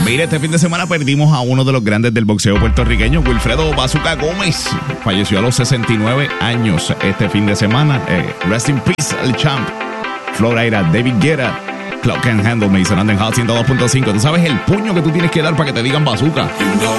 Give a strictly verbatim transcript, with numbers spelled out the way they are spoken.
Mira, este fin de semana perdimos a uno de los grandes del boxeo puertorriqueño, Wilfredo Bazooka Gómez. Falleció a los sesenta y nueve años este fin de semana. Eh, rest in peace, el champ. Florida, David Guerra, Clock and Handle, me sonando en Hot ciento dos punto cinco. Tú sabes el puño que tú tienes que dar para que te digan bazooka.